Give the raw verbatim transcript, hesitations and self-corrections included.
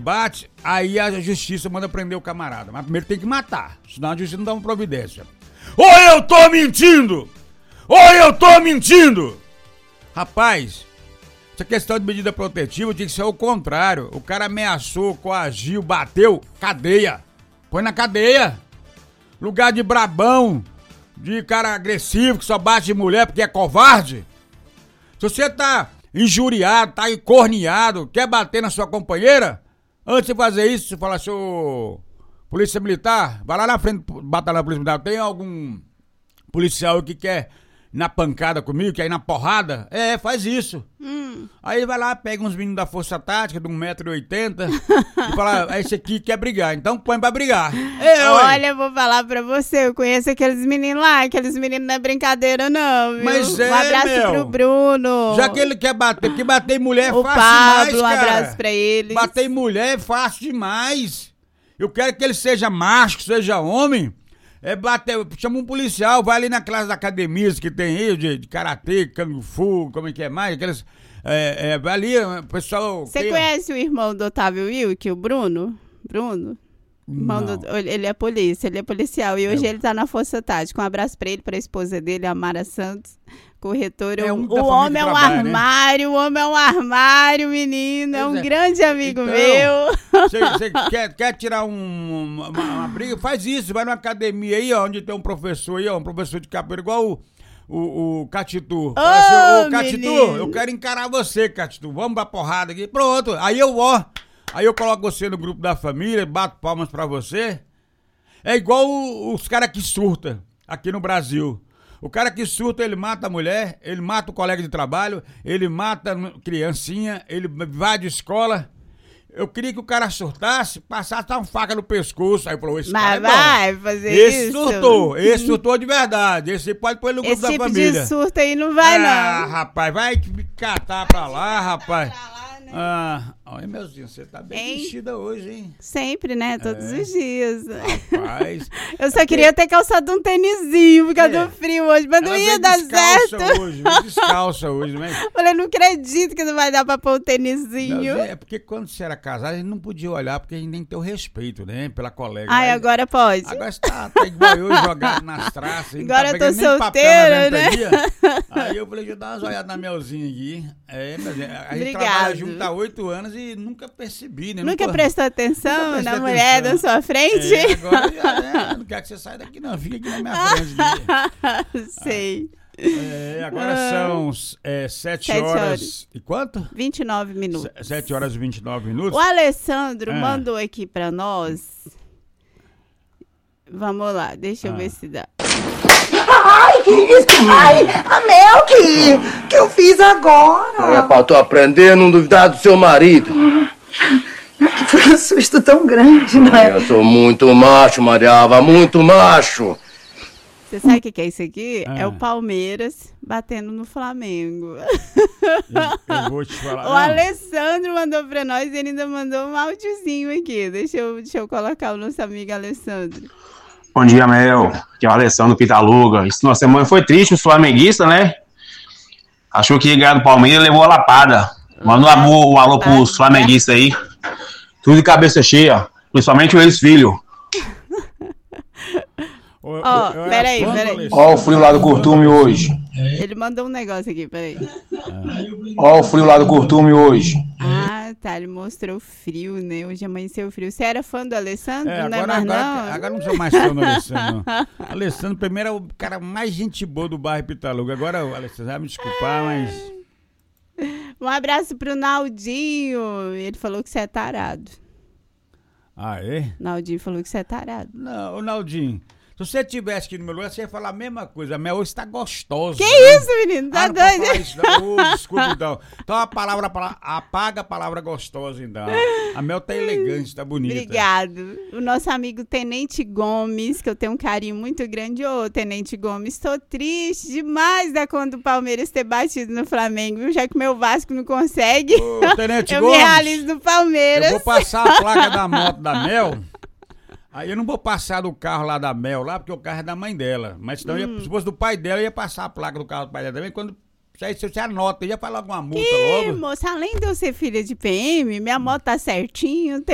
bate, aí a justiça manda prender o camarada. Mas primeiro tem que matar, senão a justiça não dá uma providência. Ou eu tô mentindo! Ou eu tô mentindo! Rapaz, essa questão de medida protetiva tinha que ser o contrário. O cara ameaçou, coagiu, bateu, cadeia. Põe na cadeia. Lugar de brabão, de cara agressivo que só bate em mulher porque é covarde. Se você tá injuriado, tá encorneado, quer bater na sua companheira, antes de fazer isso, você fala, seu polícia militar, vai lá na frente, batalha na polícia militar, tem algum policial que quer ir na pancada comigo, quer ir na porrada? É, faz isso. Hum. Aí vai lá, pega uns meninos da Força Tática, de um metro e oitenta, e fala, esse aqui quer brigar, então põe pra brigar. É, olha, eu vou falar pra você, eu conheço aqueles meninos lá, aqueles meninos não é brincadeira não, viu? Mas é, um abraço meu. pro Bruno. Já que ele quer bater, porque bater em mulher é o fácil Pablo, demais, cara. Um abraço pra eles. Bater em mulher é fácil demais. Eu quero que ele seja macho, que seja homem. É bater, chama um policial, vai ali na classe da academias que tem aí, de, de karatê, kung fu, como é que é mais, aqueles, é, é, vai ali, o pessoal... Você conhece o irmão do Otávio Wilke, o Bruno? Bruno? Irmão do, ele é polícia, ele é policial, e hoje é. ele tá na Força Tática. Um abraço pra ele, pra esposa dele, a Mara Santos, corretora. É um o homem é um trabalho, armário, né? O homem é um armário, menino, é um é. grande amigo então, meu. Você quer, quer tirar um, uma, uma briga? Faz isso, vai numa academia aí, ó, onde tem um professor aí, ó, um professor de capoeira, igual o, o, o Catitu. Ô, assim, ô, Catitu, eu quero encarar você, Catitu, vamos pra porrada aqui. Pronto, aí eu, ó, aí eu coloco você no grupo da família, bato palmas pra você. É igual os caras que surtam aqui no Brasil. O cara que surta, ele mata a mulher, ele mata o colega de trabalho, ele mata a criancinha, ele vai de escola. Eu queria que o cara surtasse, passasse uma faca no pescoço. Aí falou, esse Mas cara é vai bom. fazer esse isso? Esse surtou, esse surtou de verdade. Esse pode pôr no grupo esse da tipo família. Esse tipo de surto aí não vai, ah, não. Ah, rapaz, vai catar pra lá, rapaz. Ah, olha, meuzinho, você tá bem hein? vestida hoje, hein? Sempre, né? Todos é. os dias. Rapaz. Eu só queria ter calçado um tênisinho por causa é. do frio hoje, mas Ela não ia dar certo. Hoje, descalça hoje, né? Falei, não acredito que não vai dar pra pôr um tênisinho. É porque quando você era casado, a gente não podia olhar, porque a gente nem tem o respeito, né? Pela colega. Ai, mas, agora pode. Agora você tá, tá igual eu, jogado nas traças. Agora tá eu tô solteira, né? Aí eu falei, deixa eu dar umas olhadas na Melzinha aqui. É, mas a gente Obrigado. trabalha junto há oito anos e nunca percebi, né? Nunca Nunca prestou atenção nunca na atenção. mulher da sua frente? É, agora já, né? Não quero que você saia daqui não, fica aqui na minha frente. Sei. É, agora são é, sete, sete horas, horas e quanto? vinte e nove minutos. sete horas e vinte e nove minutos. O Alessandro ah. mandou aqui pra nós. Vamos lá, deixa eu ah. ver se dá. Ai, que isso? Ai, a Mel, que, que eu fiz agora? É pra tu aprender a não duvidar do seu marido. Foi um susto tão grande, né? Eu sou muito macho, Mariava, muito macho. Você sabe o que, que é isso aqui? Ah. É o Palmeiras batendo no Flamengo. Eu, eu vou te falar. O não. Alessandro mandou pra nós e ele ainda mandou um áudiozinho aqui. Deixa eu, deixa eu colocar o nosso amigo Alessandro. Bom dia, Mel. Aqui é o Alessandro Pitaluga. Esse nossa semana foi triste, os flamenguistas, né? Achou que ia ganhar do Palmeiras, levou a lapada. Manda um alô, um alô pros flamenguistas aí. Tudo de cabeça cheia, principalmente o ex-filho. Ó, oh, peraí, peraí. Ó o frio lá do Curtume hoje. Ele mandou um negócio aqui, peraí. Ó o frio lá do Curtume hoje. Ah, tá, ele mostrou frio, né? Hoje amanheceu frio. Você era fã do Alessandro? É, não agora, é mais agora, não? agora não sou mais fã do Alessandro. Alessandro, primeiro, é o cara mais gente boa do bairro Pitaluga. Agora, o Alessandro, vai me desculpar, mas... Um abraço pro Naldinho. Ele falou que você é tarado. Ah, é? Naldinho falou que você é tarado. Não, ô Naldinho... Se você tivesse aqui no meu lugar, você ia falar a mesma coisa. A Mel hoje tá gostosa. Que né? isso, menino? Tá ah, não doido? Falar isso, não. Oh, desculpa, então. Então a palavra, a palavra, apaga a palavra gostosa, então. A Mel tá elegante, tá bonita. Obrigado. O nosso amigo Tenente Gomes, que eu tenho um carinho muito grande. Ô, Tenente Gomes, tô triste demais da conta do Palmeiras ter batido no Flamengo, viu? Já que o meu Vasco não consegue. Ô, Tenente eu Gomes, me realizo no Palmeiras. Eu vou passar a placa da moto da Mel. Aí eu não vou passar do carro lá da Mel, lá, porque o carro é da mãe dela. Mas senão, hum. ia, se fosse do pai dela, eu ia passar a placa do carro do pai dela também. Quando aí você anota, eu ia falar alguma multa que, logo. Moça, além de eu ser filha de P M, minha moto tá certinho.